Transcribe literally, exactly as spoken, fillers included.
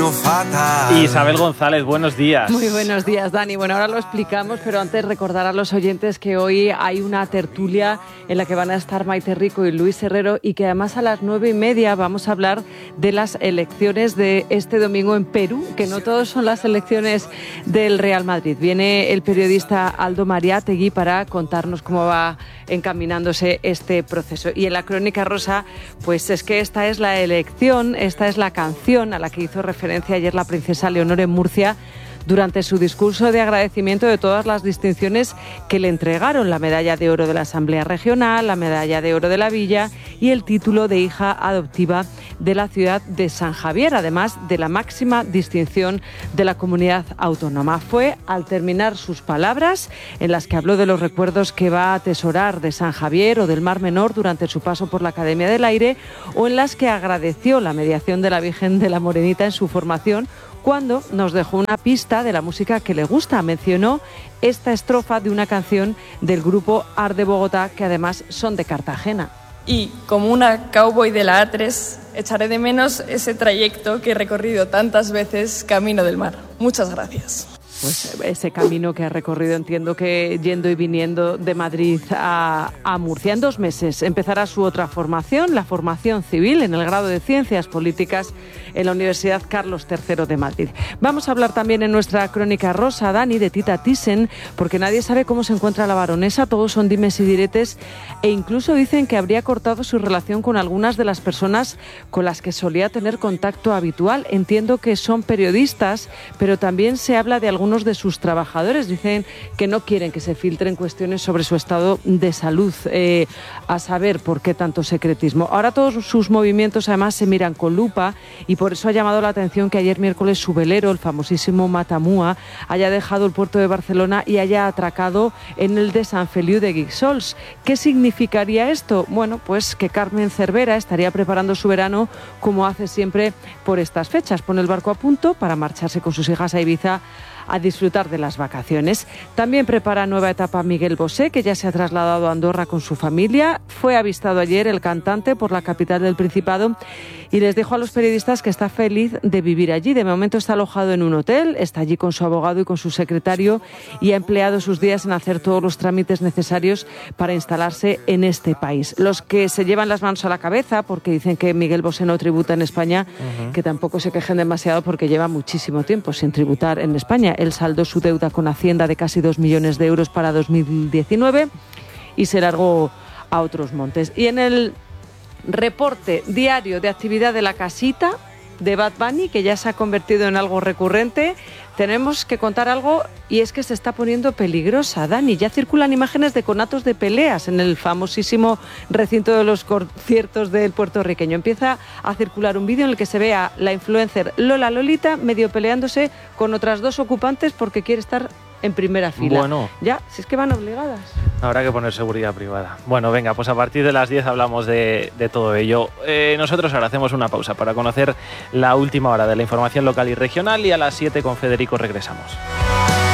matrimonio fatal. Isabel González, buenos días. Muy buenos días, Dani. Bueno, ahora lo explicamos, pero antes recordar a los oyentes que hoy hay una tertulia en la que van a estar Maite Rico y Luis Herrero y que además a las nueve y media vamos a hablar de las elecciones de este domingo en Perú, que no todos son las elecciones del Real Madrid. Viene el periodista Aldo Mariátegui para contarnos cómo va encaminándose este proceso. Y en la Crónica Rosa, pues es que esta es la elección, esta es la canción a la que hizo referencia ayer la princesa Leonor en Murcia durante su discurso de agradecimiento de todas las distinciones que le entregaron, la medalla de oro de la Asamblea Regional, la medalla de oro de la Villa y el título de hija adoptiva de la ciudad de San Javier, además de la máxima distinción de la comunidad autónoma. Fue al terminar sus palabras, en las que habló de los recuerdos que va a atesorar de San Javier o del Mar Menor durante su paso por la Academia del Aire, o en las que agradeció la mediación de la Virgen de la Morenita en su formación, cuando nos dejó una pista de la música que le gusta. Mencionó esta estrofa de una canción del grupo Art de Bogotá, que además son de Cartagena. Y como una cowboy de la A tres, echaré de menos ese trayecto que he recorrido tantas veces camino del mar. Muchas gracias. Pues ese camino que ha recorrido, entiendo que yendo y viniendo de Madrid a, a Murcia. En dos meses empezará su otra formación, la formación civil en el grado de Ciencias Políticas en la Universidad Carlos tercero de Madrid. Vamos a hablar también en nuestra Crónica Rosa, Dani, de Tita Thyssen, porque nadie sabe cómo se encuentra la baronesa, todos son dimes y diretes, e incluso dicen que habría cortado su relación con algunas de las personas con las que solía tener contacto habitual. Entiendo que son periodistas, pero también se habla de algunos de sus trabajadores. Dicen que no quieren que se filtren cuestiones sobre su estado de salud, eh, a saber por qué tanto secretismo. Ahora todos sus movimientos además se miran con lupa y por eso ha llamado la atención que ayer miércoles su velero, el famosísimo Matamua, haya dejado el puerto de Barcelona y haya atracado en el de Sant Feliu de Guíxols. ¿Qué significaría esto? Bueno, pues que Carmen Cervera estaría preparando su verano como hace siempre por estas fechas. Pone el barco a punto para marcharse con sus hijas a Ibiza a disfrutar de las vacaciones. También prepara nueva etapa Miguel Bosé, que ya se ha trasladado a Andorra con su familia. Fue avistado ayer el cantante por la capital del Principado y les dijo a los periodistas que está feliz de vivir allí. De momento está alojado en un hotel, está allí con su abogado y con su secretario y ha empleado sus días en hacer todos los trámites necesarios para instalarse en este país. Los que se llevan las manos a la cabeza, porque dicen que Miguel Bosé no tributa en España, uh-huh. que tampoco se quejen demasiado porque lleva muchísimo tiempo sin tributar en España. Él saldó su deuda con Hacienda de casi dos millones de euros para dos mil diecinueve y se largó a otros montes. Y en el reporte diario de actividad de la casita de Bad Bunny, que ya se ha convertido en algo recurrente, tenemos que contar algo, y es que se está poniendo peligrosa, Dani. Ya circulan imágenes de conatos de peleas en el famosísimo recinto de los conciertos del puertorriqueño. Empieza a circular un vídeo en el que se ve a la influencer Lola Lolita medio peleándose con otras dos ocupantes porque quiere estar en primera fila. Bueno. Ya, si es que van obligadas. Habrá que poner seguridad privada. Bueno, venga, pues a partir de las diez hablamos de, de todo ello. Eh, nosotros ahora hacemos una pausa para conocer la última hora de la información local y regional y a las siete con Federico regresamos.